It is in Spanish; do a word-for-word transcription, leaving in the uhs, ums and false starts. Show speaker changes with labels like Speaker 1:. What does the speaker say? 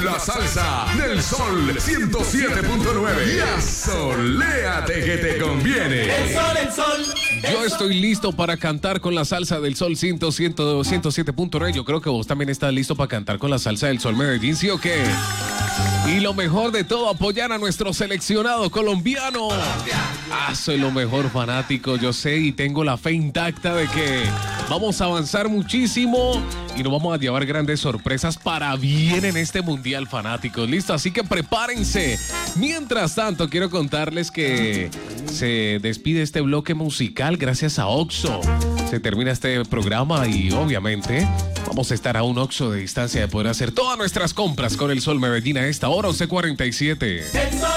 Speaker 1: la salsa del Sol ciento siete punto nueve. Y asoléate que te conviene.
Speaker 2: El sol, el sol. El
Speaker 3: Yo estoy listo para cantar con la salsa del Sol ciento siete punto nueve. Yo creo que vos también estás listo para cantar con la salsa del Sol Medellín, ¿sí o qué? Y lo mejor de todo, apoyar a nuestro seleccionado colombiano. Ah, soy lo mejor, fanático, yo sé, y tengo la fe intacta de que vamos a avanzar muchísimo y nos vamos a llevar grandes sorpresas para bien en este mundial, fanáticos. Listo, así que prepárense. Mientras tanto, quiero contarles que se despide este bloque musical gracias a Oxxo. Se termina este programa y obviamente vamos a estar a un Oxxo de distancia de poder hacer todas nuestras compras con el Sol Medellín a esta hora, once cuarenta y siete.
Speaker 2: sol.